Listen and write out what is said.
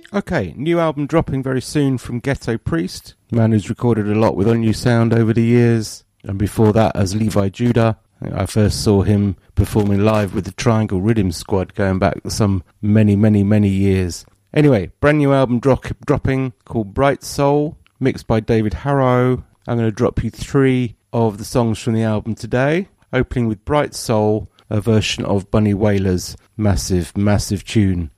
Okay, new album dropping very soon from Ghetto Priest, man who's recorded a lot with On You Sound over the years, and before that as Levi Judah. I first saw him performing live with the Triangle Rhythm Squad going back some many years. Anyway, brand new album dropping called Bright Soul, mixed by David Harrow. I'm going to drop you 3 of the songs from the album today, opening with Bright Soul, a version of Bunny Wailer's massive tune.